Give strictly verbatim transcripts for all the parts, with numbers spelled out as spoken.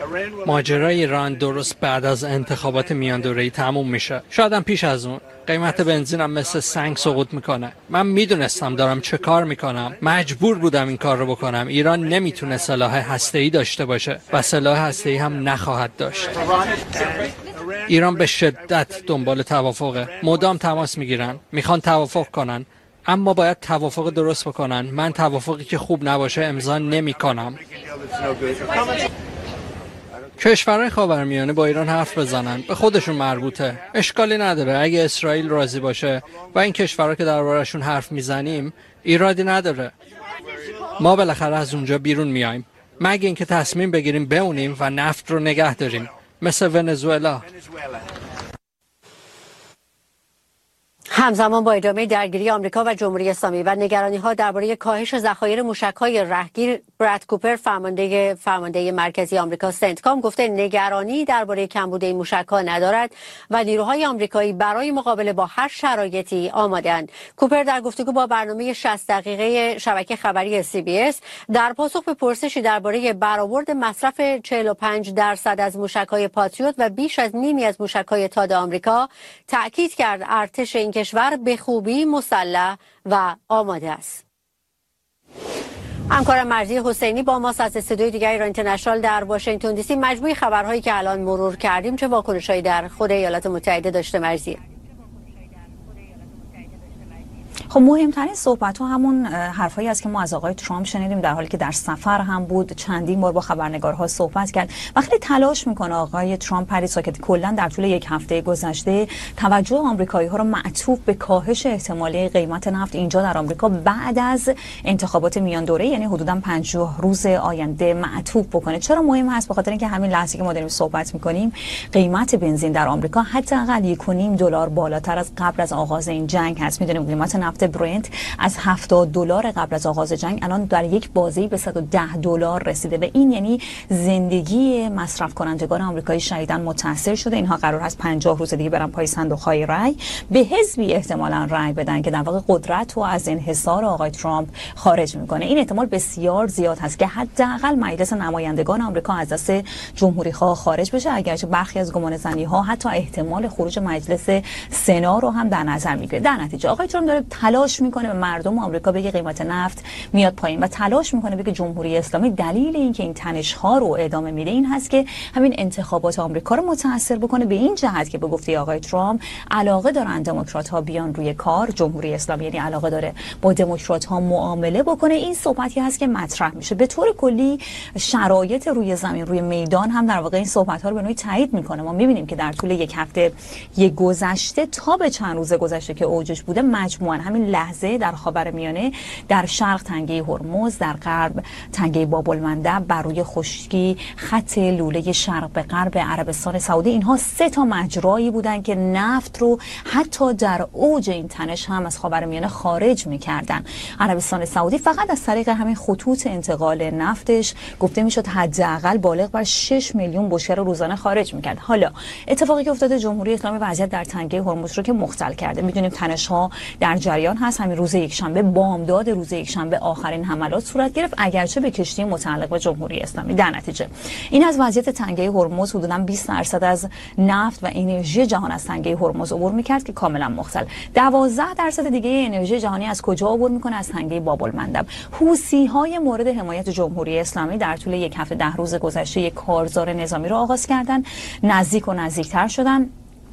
ماجرای ایران درست بعد از انتخابات میان دوره‌ای تموم میشه. شاید هم پیش از اون. قیمت بنزینم مثل سنگ سقوط میکنه. من میدونستم دارم چه کار میکنم. مجبور بودم این کار رو بکنم. ایران نمیتونه سلاح هسته‌ای داشته باشه و سلاح هسته‌ای هم نخواهد داشت. ایران به شدت دنبال توافقه. مدام تماس میگیرن. میخوان توافق کنن. اما باید توافق درست بکنن. من توافقی که خوب نباشه امضا نمیکنم. کشورهای خاورمیانه با ایران حرف بزنن، به خودشون مربوطه. اشکالی نداره اگه اسرائیل راضی باشه و این کشورها که درباره‌شون حرف میزنیم ایرادی نداره. ما بالاخره از اونجا بیرون میایم، مگه اینکه تصمیم بگیریم بمونیم و نفت رو نگه داریم مثل ونزوئلا. همزمان با ادامه درگیری آمریکا و جمهوری اسلامی و نگرانی‌ها درباره کاهش ذخایر موشک‌های رهگیر، براد کوپر فرمانده فرمانده مرکزی آمریکا سنتکام گفته نگرانی درباره کمبود این موشک‌ها ندارد و نیروهای آمریکایی برای مقابله با هر شرایطی آماده‌اند. کوپر در گفتگو با برنامه شصت دقیقه شبکه خبری سی بی اس در پاسخ به پرسشی درباره برآورد مصرف چهل و پنج درصد از موشک‌های پاتریوت و بیش از نیمی از موشک‌های تاد آمریکا تأکید کرد ارتش این کشور به خوبی مسلح و آماده است. همکارم مرضی حسینی با ماست از استودیوی دیگر ایران اینترنشنال در واشنگتن دی سی. مجموعه خبرهایی که الان مرور کردیم چه واکنش‌هایی در خود ایالات متحده داشته مرضی؟ خب مهمترین صحبت ها همون حرفایی است که ما از آقای ترامپ شنیدیم در حالی که در سفر هم بود، چندین بار با خبرنگارها صحبت کرد و خیلی تلاش میکنه آقای ترامپ پریسا که کلا در طول یک هفته گذشته توجه آمریکایی ها رو معطوف به کاهش احتمالی قیمت نفت اینجا در آمریکا بعد از انتخابات میان دوره، یعنی حدوداً پنجاه روز آینده معطوف بکنه. چرا مهم هست؟ به خاطر اینکه همین لحظه که ما داریم صحبت میکنیم قیمت بنزین در آمریکا حداقل یک و نیم دلار بالاتر از قبل از آغاز این جنگ هست. میدونیم قیمت نفت برنت از هفتاد دلار قبل از آغاز جنگ الان در یک بازه‌ای به صد و ده دلار رسیده و این یعنی زندگی مصرف کنندگان آمریکایی شدیداً متاثر شده. اینها قرار هست پنجاه روز دیگه برن پای صندوق‌های رای، به حزبی احتمالاً رای بدن که در واقع قدرت رو از انحصار آقای ترامپ خارج میکنه. این احتمال بسیار زیاد هست که حداقل مجلس نمایندگان آمریکا از دست جمهوری‌خواه خارج بشه، اگرچه برخی از گمانه‌زنی‌ها حتی احتمال خروج مجلس سنا رو هم در نظر میگیره. در نتیجه آقای ترامپ داره تلاش میکنه به مردم آمریکا بگه قیمت نفت میاد پایین و تلاش میکنه بگه جمهوری اسلامی دلیل اینکه این تنش ها رو ادامه میده این هست که همین انتخابات آمریکا رو متاثر بکنه، به این جهت که به گفته آقای ترامپ علاقه دارن دموکرات ها بیان روی کار. جمهوری اسلامی یعنی علاقه داره با دموکرات ها معامله بکنه. این صحبتی هست که مطرح میشه. به طور کلی شرایط روی زمین، روی میدان هم در واقع این صحبت ها رو به نوعی تایید میکنه. ما میبینیم که در طول یک هفته یک گذشته تا به چند روز گذشته که اوجش بوده مجموعاً همین لحظه در خاورمیانه، در شرق تنگه هرمز، در غرب تنگه باب المندب، بر روی خشکی خط لوله شرق به غرب عربستان سعودی، اینها سه تا مجرایی بودن که نفت رو حتی در اوج این تنش هم از خاورمیانه خارج می‌کردن. عربستان سعودی فقط از طریق همین خطوط انتقال نفتش گفته میشد حداقل بالغ بر شش میلیون بشکه روزانه خارج می‌کرد. حالا اتفاقی که افتاده جمهوری اسلامی وضعیت در تنگه هرمز رو که مختل کرده. می‌دونیم تنش‌ها در جریان هست. همین روز یکشنبه بامداد روز یکشنبه آخرین حملات صورت گرفت، اگرچه به کشتی متعلق به جمهوری اسلامی. در نتیجه این از وضعیت تنگه هرمز حدوداً بیست درصد از نفت و انرژی جهان از تنگه هرمز عبور می‌کرد که کاملا مختل. دوازده درصد دیگه انرژی جهانی از کجا عبور می‌کنه؟ از تنگه باب المندب. حوثی‌های مورد حمایت جمهوری اسلامی در طول یک هفته ده روز گذشته یک کارزار نظامی رو آغاز کردن، نزدیک و نزدیکتر شدن.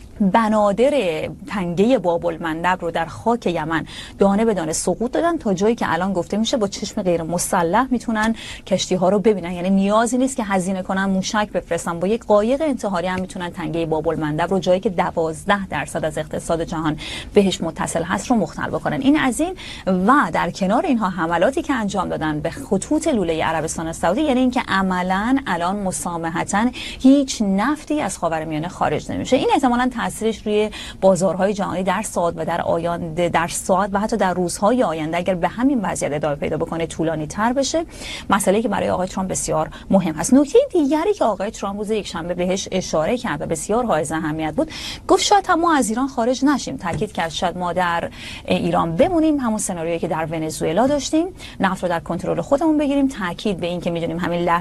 بنادر تنگه باب المندب رو در خاک یمن دانه به دانه سقوط دادن تا جایی که الان گفته میشه با چشم غیر مسلح میتونن کشتی ها رو ببینن. یعنی نیازی نیست که هزینه کنن موشک بفرستن، با یک قایق انتحاری هم میتونن تنگه باب المندب رو، جایی که دوازده درصد از اقتصاد جهان بهش متصل هست، رو مختل بکنن. این از این و در کنار اینها حملاتی که انجام دادن به خطوط لوله عربستان سعودی، یعنی اینکه عملاً الان مسامحتاً هیچ نفتی از خاورمیانه خارج نمیشه. این احتمالاً تاثیرش روی بازارهای جهانی در ساعت و در آینده در ساعت و حتی در روزهای آینده اگر به همین وضعیت ادامه پیدا بکنه طولانی تر بشه، مسئله‌ای که برای آقای ترامپ بسیار مهم است. نکته دیگری که آقای ترامپ روز یکشنبه بهش اشاره کرد و بسیار حائز اهمیت بود، گفت شاید ما از ایران خارج نشیم. تاکید کرد شاید ما در ایران بمونیم، همون سناریویی که در ونزوئلا داشتیم، نفت رو در کنترل خودمون بگیریم. تاکید به این که می‌دونیم همین